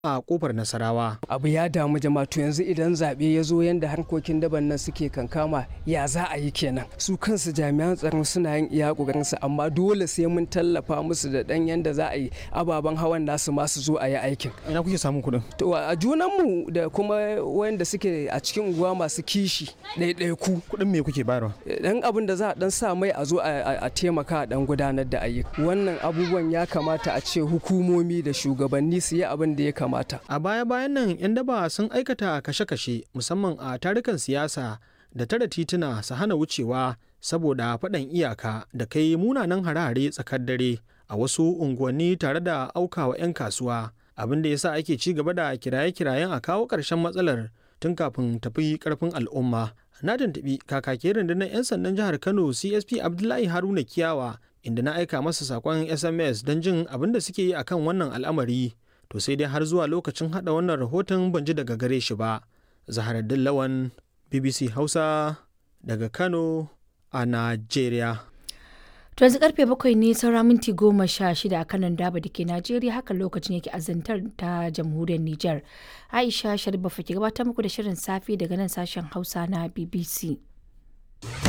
a kofar Nasarawa. Abu ya damu jama'a, to yanzu idan zaɓe ya zo yanda harkokin daban nan suke kankama ya za a yi kenan. Su kansu jami'an tsaron suna yin iya ƙoƙarinsu, amma dole sai mun tallafa musu da ɗan yanda za a yi ababen hawan nasu masu zo a yi aikin. Ina kuke samun kuɗin? To a junanmu da kuma wanda suke a cikin unguwa masu kishi ɗaiɗaiku. Kuɗin me kuke bayarwa? Dan abin da za a dan sa mai a zo a taimaka a dan gudanar da ayyuka. Wannan abubuwan ya kamata a ce hukumomi da shugabanni su yi abin da ya kamata. A baya-bayan nan 'yan daba sun aikata kashe-kashe musamman a tarukan siyasa da tara tituna su hana wucewa saboda faɗan iyaka da kai munanan hare-hare tsakar dare a wasu unguwanni tare da aukawa 'yan kasuwa, abin da yasa ake ci gaba da kiraye-kirayen a kawo ƙarshen matsalar tun kafin tafi ƙarfin al'umma. Na tuntuɓi kakakin rundunar 'yan sandan jihar Kano CSP Abdullahi Haruna Kiyawa, inda na aika masa saƙon SMS don jin abin da suke yi akan wannan al'amari. To sai dai har zuwa lokacin haɗa wannan rahoton ban ji daga gare shi ba. Zaharaddin Lawan, BBC Hausa daga Kano a Najeriya. To yanzu karfe 7 ne saura minti 16 a kanan daba da ke Najeriya, haka lokacin yake azantar ta jamhuriyar Nijar. Aisha Sharbafa ke gabatar muku da shirin safe daga nan sashen Hausa na BBC.